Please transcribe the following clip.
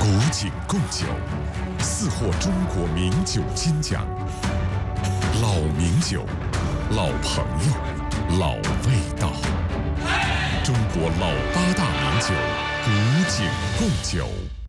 井贡酒，4获中国名酒金奖。老名酒，老朋友，老味道。中国老8大名酒，古井贡酒。